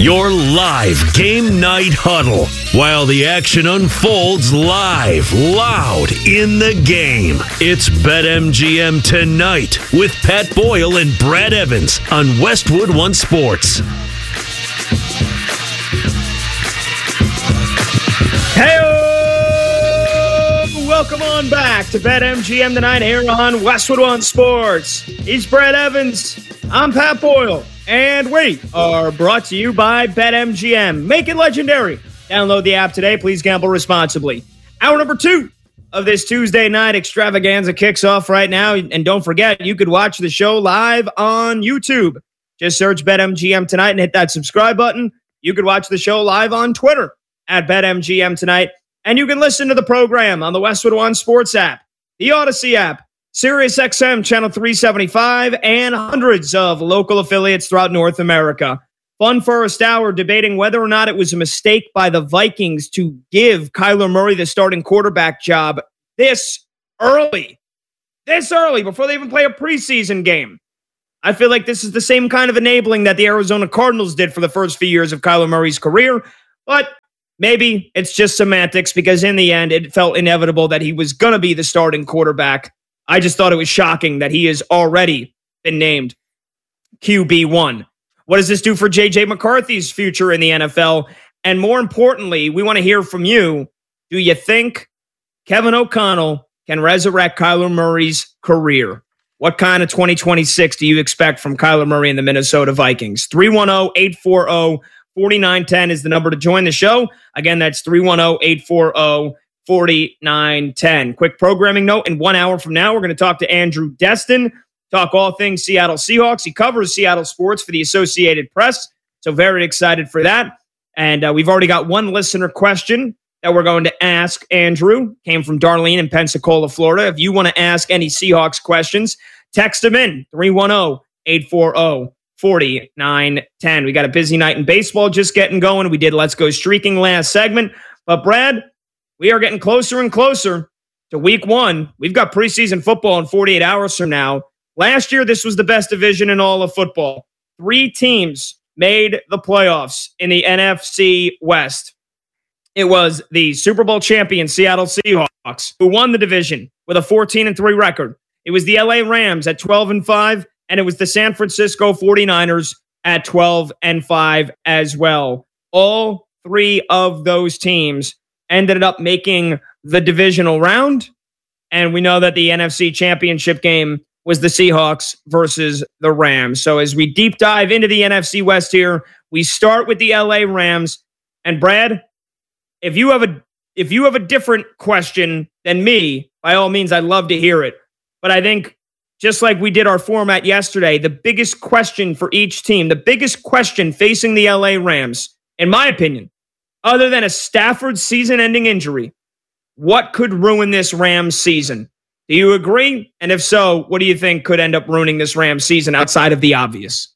Your live game night huddle while the action unfolds live, loud in the game. It's BetMGM Tonight with Pat Boyle and Brad Evans on Westwood One Sports. Hey, welcome on back to BetMGM Tonight here on Westwood One Sports. He's Brad Evans. I'm Pat Boyle. And we are brought to you by BetMGM. Make it legendary. Download the app today. Please gamble responsibly. Hour number 2 of this Tuesday night extravaganza kicks off right now. And don't forget, you could watch the show live on YouTube. Just search BetMGM Tonight and hit that subscribe button. You could watch the show live on Twitter at BetMGM Tonight. And you can listen to the program on the Westwood One Sports app, the Odyssey app, SiriusXM Channel 375, and hundreds of local affiliates throughout North America. Fun first hour debating whether or not it was a mistake by the Vikings to give Kyler Murray the starting quarterback job this early, before they even play a preseason game. I feel like this is the same kind of enabling that the Arizona Cardinals did for the first few years of Kyler Murray's career, but maybe it's just semantics because in the end, it felt inevitable that he was going to be the starting quarterback. I just thought it was shocking that he has already been named QB1. What does this do for J.J. McCarthy's future in the NFL? And more importantly, we want to hear from you. Do you think Kevin O'Connell can resurrect Kyler Murray's career? What kind of 2026 do you expect from Kyler Murray and the Minnesota Vikings? 310-840-4910 is the number to join the show. Again, that's 310-840-4910. Quick programming note, in 1 hour from now, we're going to talk to Andrew Destin, talk all things Seattle Seahawks. He covers Seattle sports for the Associated Press, so very excited for that. And we've already got one listener question that we're going to ask Andrew. Came from Darlene in Pensacola, Florida. If you want to ask any Seahawks questions, text them in, 310-840-4910. We got a busy night in baseball just getting going. We did Let's Go Streaking last segment. But Brad, we are getting closer and closer to week 1. We've got preseason football in 48 hours from now. Last year, this was the best division in all of football. 3 teams made the playoffs in the NFC West. It was the Super Bowl champion Seattle Seahawks, who won the division with a 14-3 record. It was the LA Rams at 12-5, and it was the San Francisco 49ers at 12-5 as well. All 3 of those teams ended up making the divisional round. And we know that the NFC Championship game was the Seahawks versus the Rams. So as we deep dive into the NFC West here, we start with the LA Rams. And Brad, if you have a different question than me, by all means, I'd love to hear it. But I think just like we did our format yesterday, the biggest question for each team, the biggest question facing the LA Rams, in my opinion, other than a Stafford season-ending injury, what could ruin this Rams season? Do you agree? And if so, what do you think could end up ruining this Rams season outside of the obvious?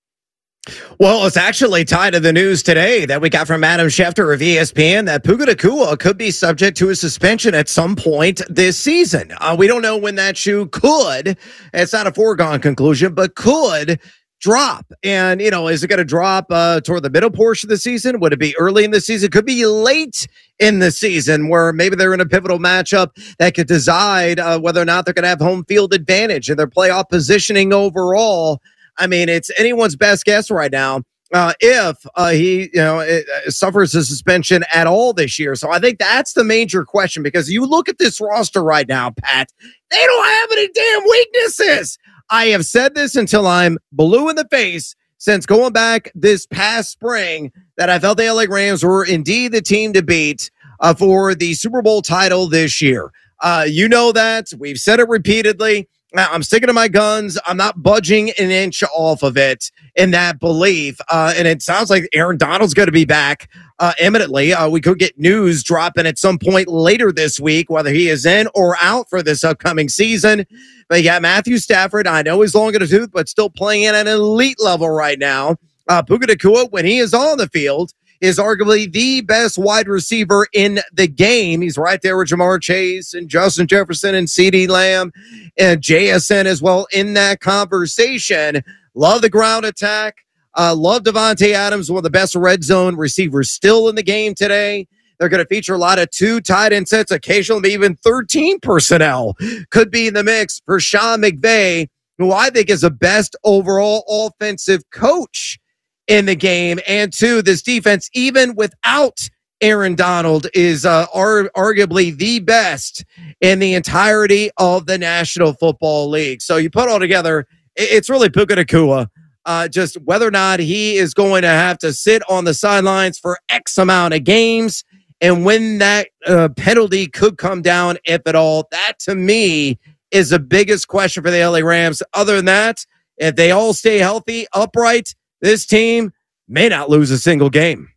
Well, it's actually tied to the news today that we got from Adam Schefter of ESPN that Puka Nacua could be subject to a suspension at some point this season. We don't know when that shoe could. It's not a foregone conclusion, but could drop. And, is it going to drop toward the middle portion of the season? Would it be early in the season? Could be late in the season where maybe they're in a pivotal matchup that could decide whether or not they're going to have home field advantage in their playoff positioning overall. I mean, it's anyone's best guess right now if he suffers a suspension at all this year. So I think that's the major question, because you look at this roster right now, Pat, they don't have any damn weaknesses. I have said this until I'm blue in the face since going back this past spring that I felt the LA Rams were indeed the team to beat for the Super Bowl title this year. You know that. We've said it repeatedly. I'm sticking to my guns. I'm not budging an inch off of it in that belief. And it sounds like Aaron Donald's going to be back imminently. We could get news dropping at some point later this week, whether he is in or out for this upcoming season. But you got Matthew Stafford. I know he's long in the tooth, but still playing at an elite level right now. Puka Nacua, when he is on the field, is arguably the best wide receiver in the game. He's right there with Jamar Chase and Justin Jefferson and CeeDee Lamb and JSN as well in that conversation. Love the ground attack. Love Devontae Adams, one of the best red zone receivers still in the game today. They're going to feature a lot of 2 tight end sets, occasionally even 13 personnel could be in the mix for Sean McVay, who I think is the best overall offensive coach in the game. And 2, this defense, even without Aaron Donald, is arguably the best in the entirety of the National Football League. So you put all together, it's really Puka Nacua. Just whether or not he is going to have to sit on the sidelines for X amount of games and when that penalty could come down, if at all. That, to me, is the biggest question for the LA Rams. Other than that, if they all stay healthy, upright, this team may not lose a single game.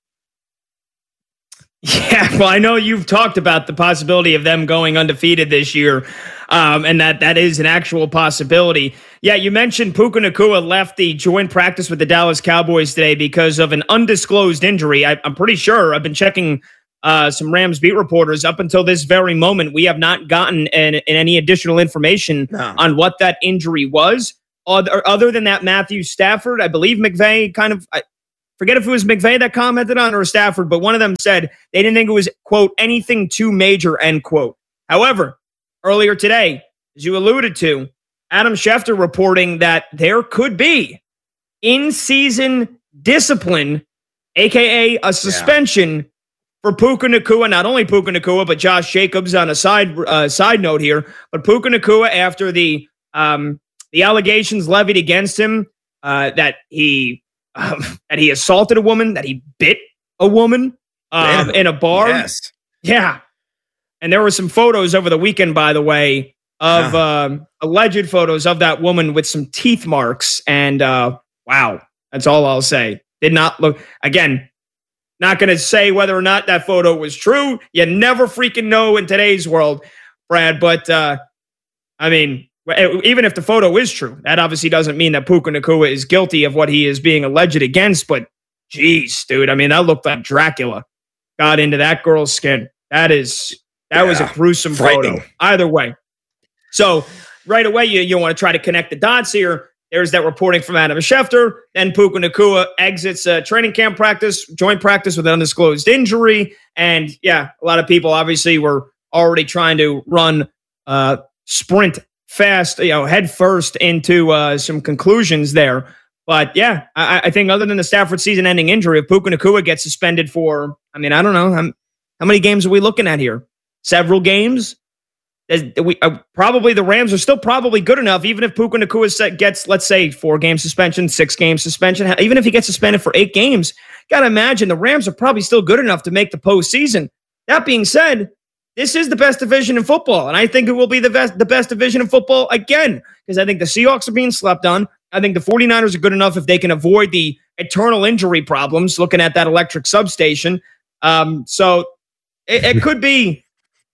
Yeah, well, I know you've talked about the possibility of them going undefeated this year, and that is an actual possibility. Yeah, you mentioned Puka Nacua left the joint practice with the Dallas Cowboys today because of an undisclosed injury. I'm pretty sure. I've been checking some Rams beat reporters. Up until this very moment, we have not gotten any additional information on what that injury was. Other than that, Matthew Stafford, I believe McVay I forget if it was McVay that commented on or Stafford, but one of them said they didn't think it was, quote, anything too major, end quote. However, earlier today, as you alluded to, Adam Schefter reporting that there could be in-season discipline, a.k.a. a suspension for Puka Nacua. Not only Puka Nacua, but Josh Jacobs on a side note here. But Puka Nacua, after the allegations levied against him that he assaulted a woman, that he bit a woman in a bar. Yes. Yeah. And there were some photos over the weekend, by the way, of alleged photos of that woman with some teeth marks. And wow, that's all I'll say. Did not look, again, not going to say whether or not that photo was true. You never freaking know in today's world, Brad. But I mean, even if the photo is true, that obviously doesn't mean that Puka Nacua is guilty of what he is being alleged against. But geez, dude, I mean, that looked like Dracula got into that girl's skin. That was a gruesome photo. Either way. So right away, you want to try to connect the dots here. There's that reporting from Adam Schefter. Then Puka Nacua exits training camp practice, joint practice with an undisclosed injury. And yeah, a lot of people obviously were already trying to run sprint fast, head first into some conclusions there. But yeah, I think other than the Stafford season-ending injury, if Puka Nacua gets suspended for, I mean, I don't know, how many games are we looking at here? Several games? Probably the Rams are still probably good enough, even if Puka Nacua gets, let's say, 4-game suspension, 6-game suspension. Even if he gets suspended for 8 games, got to imagine the Rams are probably still good enough to make the postseason. That being said, this is the best division in football, and I think it will be the best division in football again, because I think the Seahawks are being slept on. I think the 49ers are good enough if they can avoid the eternal injury problems, looking at that electric substation. So it could be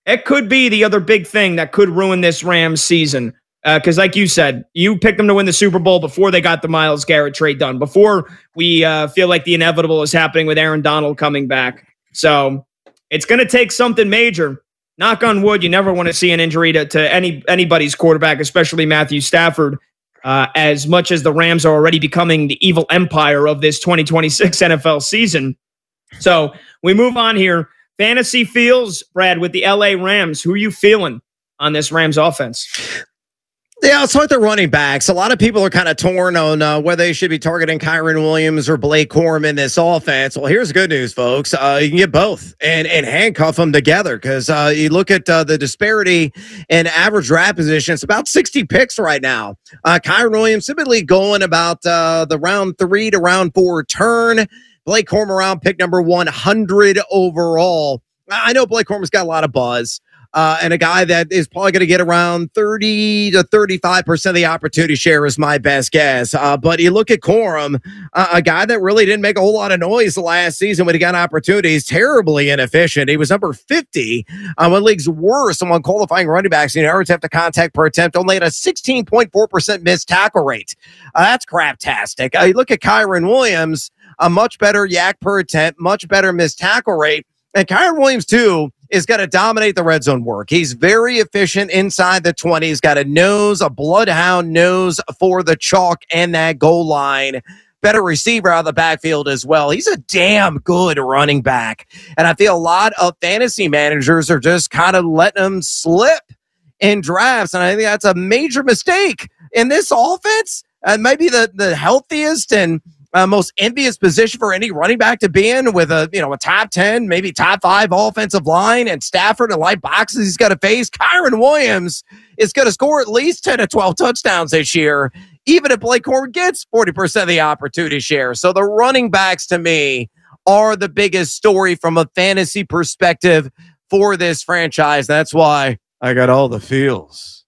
the other big thing that could ruin this Rams season. Because like you said, you picked them to win the Super Bowl before they got the Myles Garrett trade done, before we feel like the inevitable is happening with Aaron Donald coming back. So it's going to take something major. Knock on wood, you never want to see an injury to anybody's quarterback, especially Matthew Stafford, as much as the Rams are already becoming the evil empire of this 2026 NFL season. So we move on here. Fantasy feels, Brad, with the LA Rams. Who are you feeling on this Rams offense? Yeah, let's start with the running backs. A lot of people are kind of torn on whether they should be targeting Kyren Williams or Blake Corum in this offense. Well, here's the good news, folks. You can get both and handcuff them together, because you look at the disparity in average draft position. It's about 60 picks right now. Kyren Williams typically going about the round 3 to round 4 turn. Blake Corum around pick number 100 overall. I know Blake Corum's got a lot of buzz. And a guy that is probably going to get around 30 to 35% of the opportunity share is my best guess. But you look at Corum, a guy that really didn't make a whole lot of noise the last season when he got opportunities, terribly inefficient. He was number 50 on league's worst among qualifying running backs in yards after contact per attempt, only at a 16.4% missed tackle rate. That's craptastic. You look at Kyren Williams, a much better yak per attempt, much better missed tackle rate. And Kyren Williams, too, is going to dominate the red zone work. He's very efficient inside the 20. He's got a bloodhound nose for the chalk and that goal line. better receiver out of the backfield as well. He's a damn good running back. And I feel a lot of fantasy managers are just kind of letting him slip in drafts. And I think that's a major mistake in this offense. Maybe the healthiest and most envious position for any running back to be in, with a top 10, maybe top 5 offensive line, and Stafford and light boxes he's got to face. Kyren Williams is going to score at least 10 to 12 touchdowns this year, even if Blake Corum gets 40% of the opportunity share. So the running backs, to me, are the biggest story from a fantasy perspective for this franchise. That's why I got all the feels.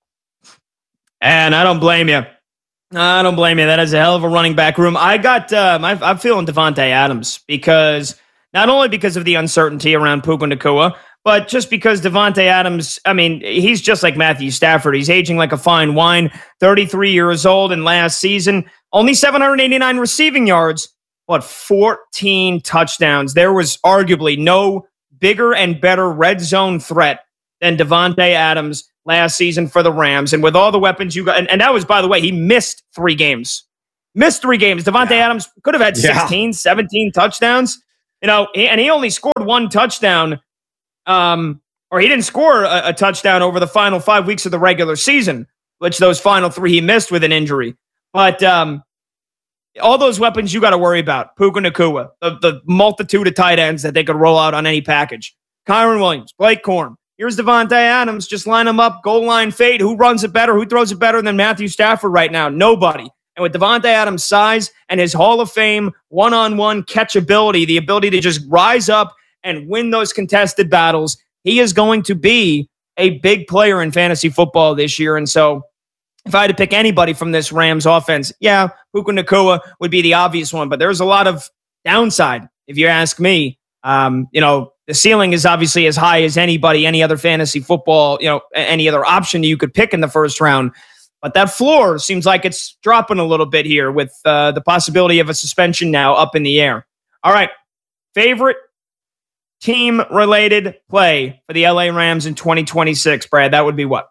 And I don't blame you. I don't blame you. That is a hell of a running back room. I'm feeling Davante Adams, because not only because of the uncertainty around Puka Nacua, but just because Davante Adams, I mean, he's just like Matthew Stafford. He's aging like a fine wine, 33 years old, and last season, only 789 receiving yards, but 14 touchdowns. There was arguably no bigger and better red zone threat than Davante Adams last season for the Rams. And with all the weapons you got, and that was, by the way, he missed 3 games. Davante Adams could have had 16, 17 touchdowns, and he only scored 1 touchdown, or he didn't score a touchdown over the final 5 weeks of the regular season, which those final 3 he missed with an injury. But all those weapons you got to worry about. Puka Nacua, the multitude of tight ends that they could roll out on any package. Kyren Williams, Blake Corum. Here's Davante Adams. Just line them up, goal line fade. Who runs it better? Who throws it better than Matthew Stafford right now? Nobody. And with Davante Adams' size and his Hall of Fame one-on-one catchability, the ability to just rise up and win those contested battles, he is going to be a big player in fantasy football this year. And so if I had to pick anybody from this Rams offense, Puka Nacua would be the obvious one. But there's a lot of downside, if you ask me. The ceiling is obviously as high as any other fantasy football, any other option you could pick in the first round. But that floor seems like it's dropping a little bit here with the possibility of a suspension now up in the air. All right. Favorite team-related play for the LA Rams in 2026, Brad? That would be what?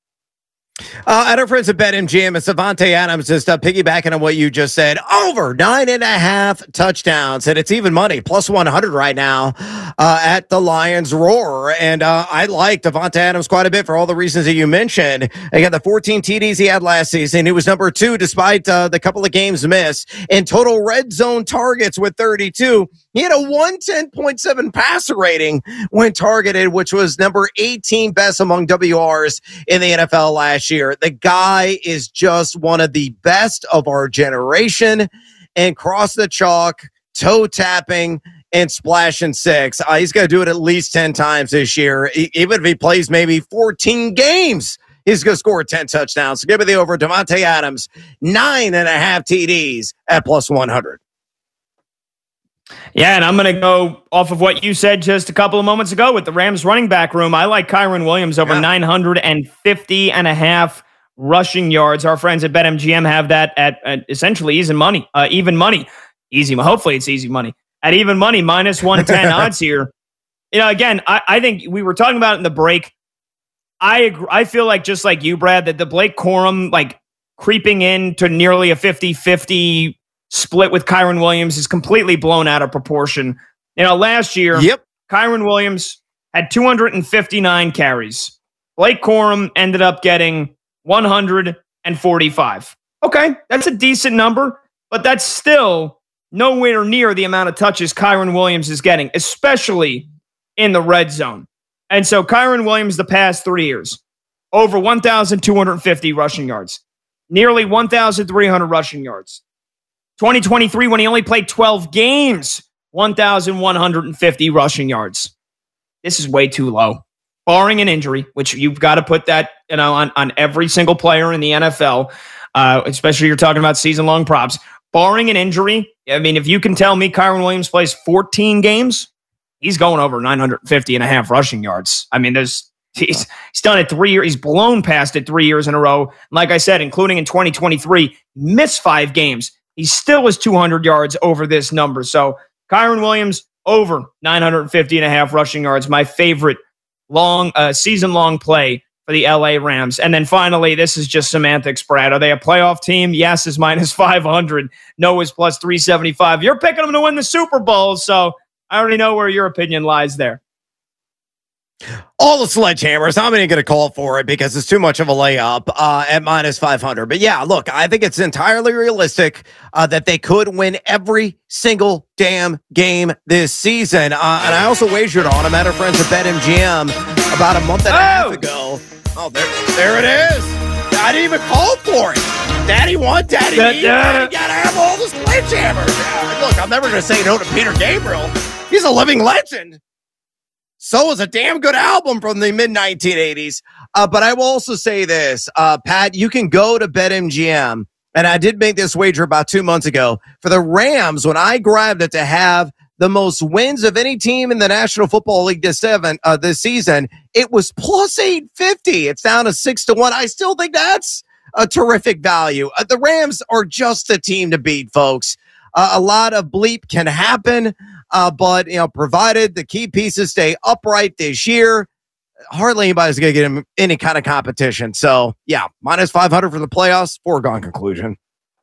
At our friends at BetMGM, it's Davante Adams, just piggybacking on what you just said. Over 9.5 touchdowns, and it's even money, plus 100 right now at the Lions Roar. And I like Davante Adams quite a bit for all the reasons that you mentioned. Again, the 14 TDs he had last season, he was number 2 despite the couple of games missed. In total red zone targets with 32, he had a 110.7 passer rating when targeted, which was number 18 best among WRs in the NFL last year. The guy is just one of the best of our generation, and cross the chalk, toe tapping, and splashing 6. He's going to do it at least 10 times this year. Even if he plays maybe 14 games, he's going to score 10 touchdowns. So give me the over. Davante Adams, 9.5 TDs at plus 100. Yeah, and I'm going to go off of what you said just a couple of moments ago with the Rams running back room. I like Kyren Williams over 950.5 rushing yards. Our friends at BetMGM have that at essentially even money. Hopefully it's easy money. At even money, minus 110 odds here. Again, I think we were talking about it in the break. I feel like, just like you, Brad, that the Blake Corum, creeping into nearly a 50-50 split with Kyren Williams is completely blown out of proportion. Last year, Kyren Williams had 259 carries. Blake Corum ended up getting 145. Okay, that's a decent number, but that's still nowhere near the amount of touches Kyren Williams is getting, especially in the red zone. And so Kyren Williams, the past 3 years, over 1,250 rushing yards, nearly 1,300 rushing yards. 2023, when he only played 12 games, 1,150 rushing yards. This is way too low. Barring an injury, which you've got to put that on every single player in the NFL, especially you're talking about season-long props. Barring an injury, I mean, if you can tell me Kyren Williams plays 14 games, he's going over 950.5 rushing yards. I mean, he's done it 3 years. He's blown past it 3 years in a row. Like I said, including in 2023, missed 5 games. He still is 200 yards over this number. So Kyren Williams over 950.5 rushing yards. My favorite season-long play for the LA Rams. And then finally, this is just semantics, Brad. Are they a playoff team? Yes is minus 500. No is plus 375. You're picking them to win the Super Bowl, so I already know where your opinion lies there. All the sledgehammers. I'm not even going to call for it because it's too much of a layup at minus 500. But yeah, look, I think it's entirely realistic that they could win every single damn game this season. And I also wagered on them at our friends at BetMGM about a month and a half ago. Oh, there it is. I didn't even call for it. Daddy want, daddy need. You gotta have all the sledgehammers. Yeah, look, I'm never going to say no to Peter Gabriel. He's a living legend. So is a damn good album from the mid-1980s. But I will also say this, Pat, you can go to BetMGM, and I did make this wager about 2 months ago. For the Rams, when I grabbed it to have the most wins of any team in the National Football League this season, it was plus 850. It's down to 6-1. I still think that's a terrific value. The Rams are just a team to beat, folks. A lot of bleep can happen. But, provided the key pieces stay upright this year, hardly anybody's going to get him any kind of competition. So, yeah, minus 500 for the playoffs, foregone conclusion.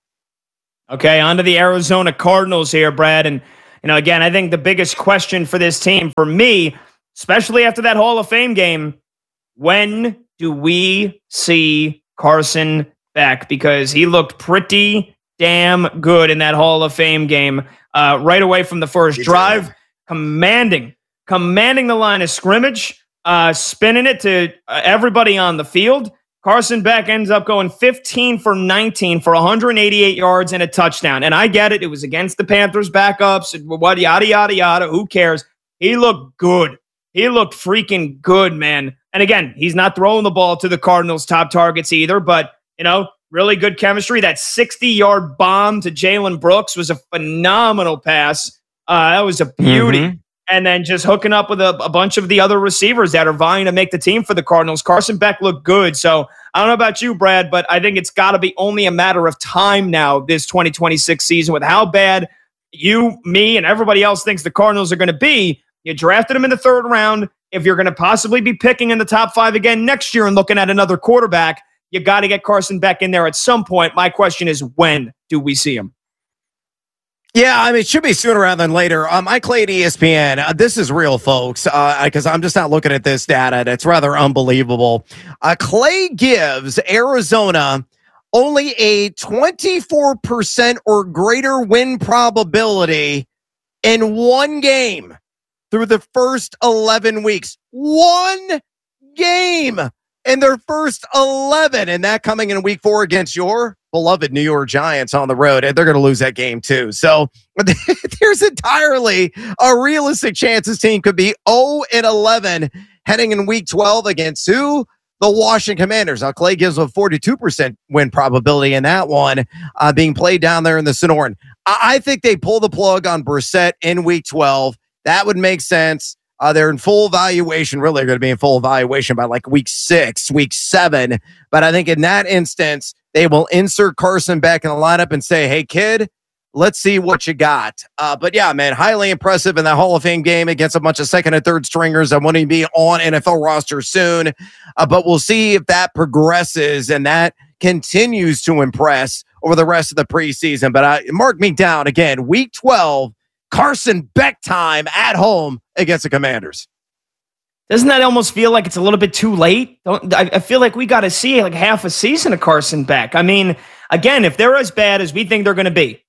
Okay, on to the Arizona Cardinals here, Brad. And, again, I think the biggest question for this team, for me, especially after that Hall of Fame game, when do we see Carson Beck? Because he looked pretty damn good in that Hall of Fame game. Right away from the first drive, commanding the line of scrimmage, spinning it to everybody on the field. Carson Beck ends up going 15 for 19 for 188 yards and a touchdown. And I get it. It was against the Panthers backups and what, yada, yada, yada. Who cares? He looked good. He looked freaking good, man. And again, he's not throwing the ball to the Cardinals' top targets either, but, really good chemistry. That 60-yard bomb to Jalen Brooks was a phenomenal pass. That was a beauty. Mm-hmm. And then just hooking up with a bunch of the other receivers that are vying to make the team for the Cardinals. Carson Beck looked good. So I don't know about you, Brad, but I think it's got to be only a matter of time now this 2026 season with how bad you, me, and everybody else thinks the Cardinals are going to be. You drafted them in the third round. If you're going to possibly be picking in the top 5 again next year and looking at another quarterback, you got to get Carson Beck in there at some point. My question is, when do we see him? Yeah, it should be sooner rather than later. Mike Clay at ESPN. This is real, folks, because I'm just not looking at this data. It's rather unbelievable. Clay gives Arizona only a 24% or greater win probability in one game through the first 11 weeks. One game in their first 11, and that coming in week 4 against your beloved New York Giants on the road, and they're going to lose that game too. So there's entirely a realistic chance this team could be 0-11 heading in week 12 against who? The Washington Commanders. Now, Clay gives a 42% win probability in that one being played down there in the Sonoran. I think they pull the plug on Brissett in week 12. That would make sense. They're in full evaluation. Really, they're going to be in full evaluation by like week 6, week 7. But I think in that instance, they will insert Carson back in the lineup and say, hey, kid, let's see what you got. But yeah, man, highly impressive in that Hall of Fame game against a bunch of second and third stringers that want to be on NFL roster soon. But we'll see if that progresses and that continues to impress over the rest of the preseason. But mark me down again, week 12, Carson Beck time at home against the Commanders. Doesn't that almost feel like it's a little bit too late? I feel like we got to see like half a season of Carson Beck. I mean, again, if they're as bad as we think they're going to be,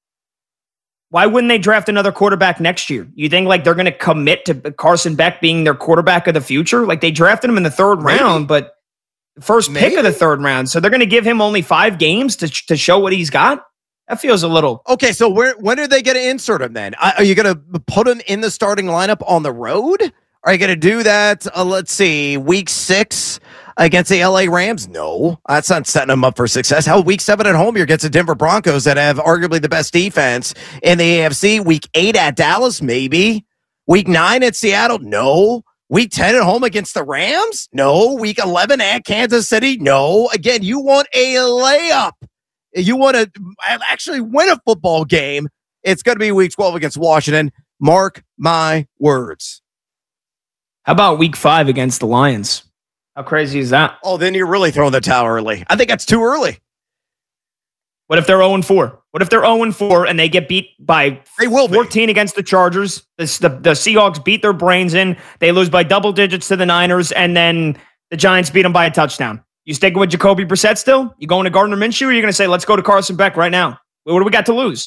why wouldn't they draft another quarterback next year? You think like they're going to commit to Carson Beck being their quarterback of the future? Like they drafted him in the third round, but the first pick of the third round. So they're going to give him only 5 games to show what he's got? That feels a little... Okay, so when are they going to insert him then? Are you going to put him in the starting lineup on the road? Are you going to do that, let's see, week 6 against the LA Rams? No, that's not setting them up for success. Hell, week 7 at home, you're against the Denver Broncos that have arguably the best defense in the AFC. Week 8 at Dallas, maybe. Week 9 at Seattle? No. Week 10 at home against the Rams? No. Week 11 at Kansas City? No. Again, you want a layup. You want to actually win a football game. It's going to be week 12 against Washington. Mark my words. How about week 5 against the Lions? How crazy is that? Oh, then you're really throwing the towel early. I think that's too early. What if they're 0-4? What if they're 0-4 and they get beat by 14 against the Chargers? The Seahawks beat their brains in. They lose by double digits to the Niners, and then the Giants beat them by a touchdown. You sticking with Jacoby Brissett still? You going to Gardner Minshew, or are you going to say, let's go to Carson Beck right now? What do we got to lose?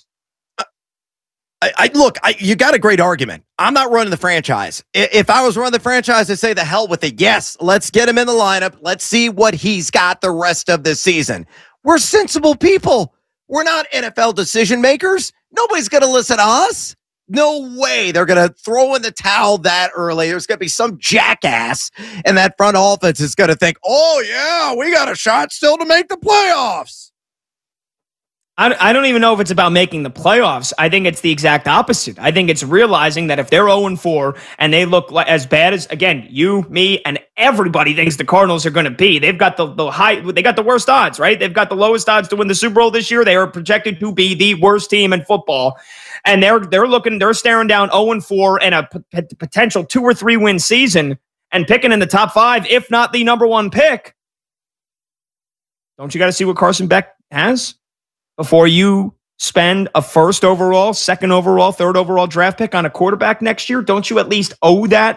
Look, you got a great argument. I'm not running the franchise. If I was running the franchise, I'd say the hell with it. Yes, let's get him in the lineup. Let's see what he's got the rest of the season. We're sensible people. We're not NFL decision makers. Nobody's going to listen to us. No way they're going to throw in the towel that early. There's going to be some jackass in that front office is going to think, oh, yeah, we got a shot still to make the playoffs. I don't even know if it's about making the playoffs. I think it's the exact opposite. I think it's realizing that if they're 0-4 and they look like as bad as, again, you, me, and everybody thinks the Cardinals are going to be, they've got they got the worst odds, right? They've got the lowest odds to win the Super Bowl this year. They are projected to be the worst team in football. And they're staring down 0-4 and a potential 2 or 3 win season and picking in the top 5, if not the number 1 pick. Don't you got to see what Carson Beck has before you spend a 1st overall, 2nd overall, 3rd overall draft pick on a quarterback next year? Don't you at least owe that